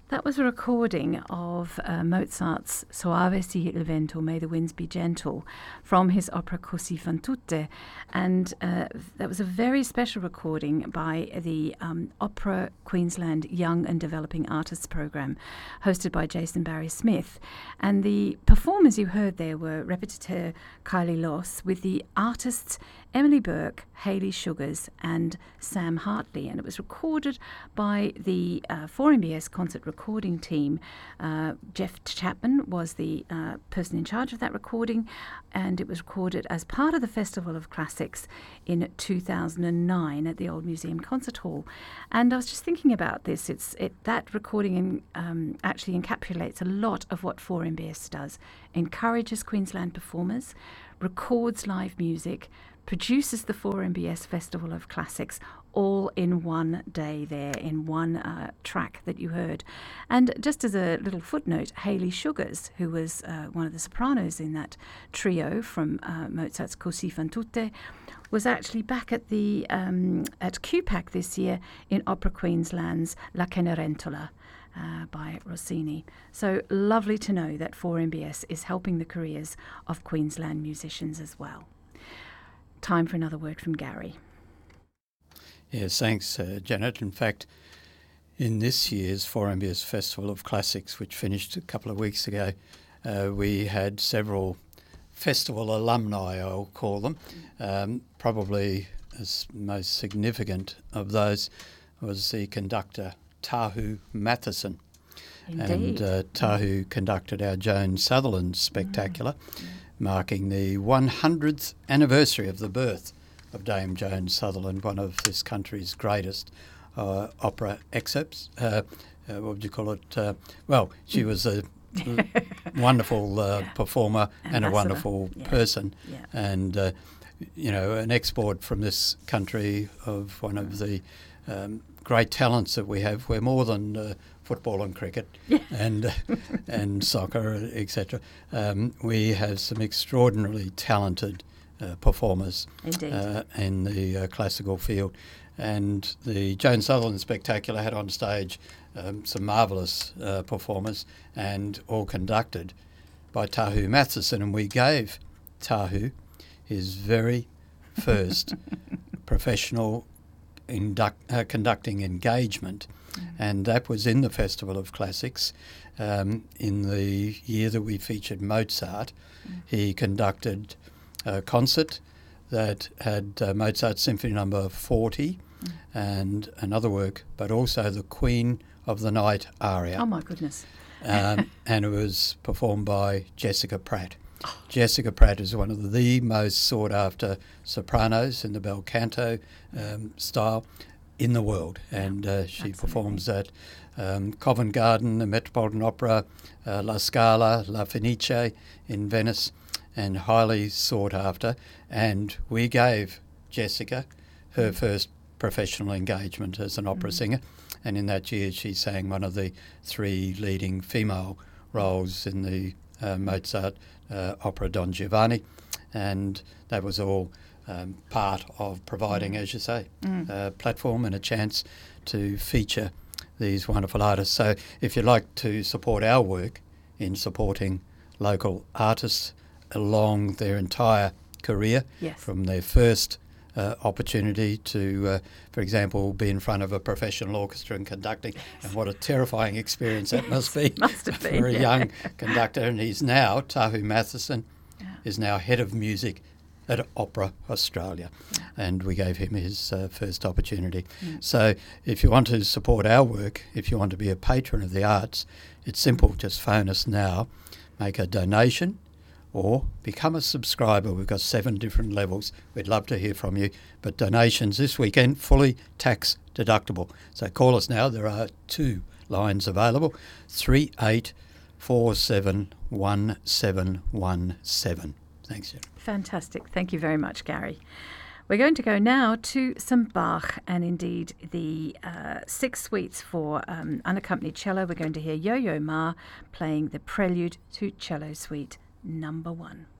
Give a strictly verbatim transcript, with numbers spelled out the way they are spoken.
That was a recording of uh, Mozart's Soave sia il vento, May the Winds Be Gentle, from his opera Così fan tutte. And uh, that was a very special recording by the um, Opera Queensland Young and Developing Artists Program, hosted by Jason Barry Smith. And the performers you heard there were repetiteur Kylie Loss with the artists Emily Burke, Hayley Sugars and Sam Hartley. And it was recorded by the uh, four M B S concert recording team. Uh, Jeff Chapman was the uh, person in charge of that recording, and it was recorded as part of the Festival of Classics in two thousand nine at the Old Museum Concert Hall. And I was just thinking about this. It's it that recording in, um, actually encapsulates a lot of what four M B S does. Encourages Queensland performers, records live music, produces the four M B S Festival of Classics, all in one day there, in one uh, track that you heard. And just as a little footnote, Hayley Sugars, who was uh, one of the sopranos in that trio from uh, Mozart's Così fan tutte, was actually back at the um, at Q PAC this year in Opera Queensland's La Cenerentola uh, by Rossini. So lovely to know that four M B S is helping the careers of Queensland musicians as well. Time for another word from Gary. Yes, thanks, uh, Janet. In fact, in this year's four M B S Festival of Classics, which finished a couple of weeks ago, uh, we had several festival alumni, I'll call them. Um, probably as most significant of those was the conductor Tahu Matheson. Indeed. And uh, Tahu conducted our Joan Sutherland Spectacular, mm. marking the one hundredth anniversary of the birth of Dame Joan Sutherland, one of this country's greatest uh, opera excerpts. Uh, uh, what would you call it? Uh, well, she was a wonderful uh, yeah. performer Ambassador. and a wonderful yeah. person, yeah. and uh, you know, an export from this country of one of the um, great talents that we have. We're more than uh, football and cricket yeah. and uh, and soccer, et cetera. Um, we have some extraordinarily talented uh, performers uh, in the uh, classical field. And the Joan Sutherland Spectacular had on stage um, some marvellous uh, performers, and all conducted by Tahu Matheson. And we gave Tahu his very first professional induct, uh, conducting engagement, mm. and that was in the Festival of Classics. Um, in the year that we featured Mozart, mm. he conducted a concert that had uh, Mozart Symphony Number forty mm. and another work, but also the Queen of the Night aria. Oh my goodness. um, and it was performed by Jessica Pratt. Oh. Jessica Pratt is one of the most sought-after sopranos in the bel canto um, style in the world, and uh, she Absolutely. performs at um, Covent Garden, the Metropolitan Opera, uh, La Scala, La Fenice in Venice, and highly sought after. And we gave Jessica her mm. first professional engagement as an opera mm. singer, and in that year she sang one of the three leading female roles in the uh, Mozart uh, opera Don Giovanni, and that was all um, part of providing, mm. as you say, mm. a platform and a chance to feature these wonderful artists. So if you'd like to support our work in supporting local artists along their entire career, yes. from their first uh, opportunity to, uh, for example, be in front of a professional orchestra and conducting, yes. and what a terrifying experience that yes, must be must have for been, a yeah. young conductor. And he's now, Tahu Matheson, yeah. is now head of music at Opera Australia, yeah. and we gave him his uh, first opportunity. Mm. So if you want to support our work, if you want to be a patron of the arts, it's simple. Just phone us now, make a donation, or become a subscriber. We've got seven different levels. We'd love to hear from you. But donations this weekend, fully tax deductible. So call us now. There are two lines available, three eight four seven one seven one seven. Thanks, Jerry. Fantastic. Thank you very much, Gary. We're going to go now to some Bach, and indeed the uh, six suites for um, unaccompanied cello. We're going to hear Yo-Yo Ma playing the Prelude to Cello Suite Number One.